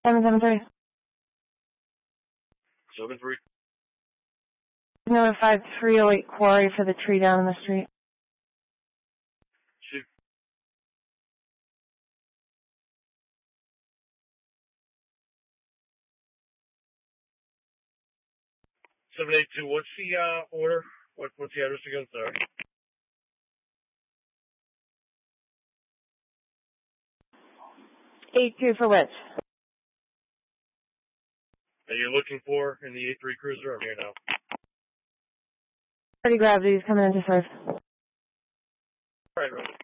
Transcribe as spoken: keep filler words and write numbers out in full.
seven seven three. seven three. Notified three oh eight Quarry for the tree down in the street. Shoot. seven eight two, what's the uh, order? What, what's the address again? Sorry. eight two for which? Are you looking for in the eight three Cruiser? I'm here now. thirty Gravity's coming in to serve. All right, right.